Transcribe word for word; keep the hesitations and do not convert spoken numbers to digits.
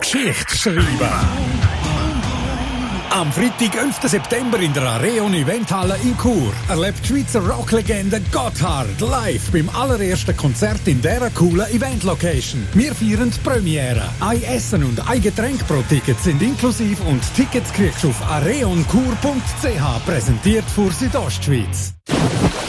Geschichte schreiben. Am Freitag, elften September in der Areon Eventhalle in Chur erlebt die Schweizer Rocklegende Gotthard live beim allerersten Konzert in dieser coolen Event-Location. Wir feiern die Premiere. Ein Essen und ein Getränk pro Ticket sind inklusiv und Tickets kriegst du auf areonchur punkt c h, präsentiert für Südostschweiz.